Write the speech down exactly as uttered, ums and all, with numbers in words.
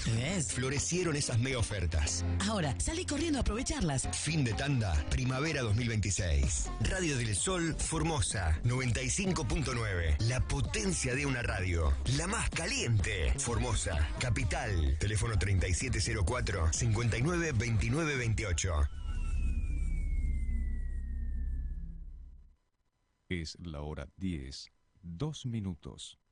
¿Ves? Florecieron esas mega ofertas. Ahora, salí corriendo a aprovecharlas. Fin de tanda, primavera dos mil veintiséis. Radio del Sol Formosa, noventa y cinco punto nueve. La potencia de una radio. La más caliente. Formosa, capital. Teléfono treinta y siete cero cuatro, cincuenta y nueve veintinueve veintiocho. Es la hora diez, dos minutos.